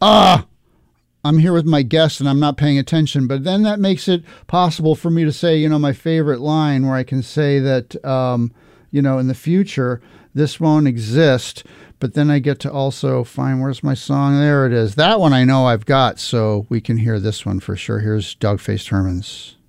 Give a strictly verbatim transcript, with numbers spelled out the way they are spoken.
ah, I'm here with my guest and I'm not paying attention. But then that makes it possible for me to say, you know, my favorite line where I can say that, um, you know, in the future, this won't exist. But then I get to also find, where's my song? There it is. That one I know I've got, so we can hear this one for sure. Here's Dog-Faced Hermans.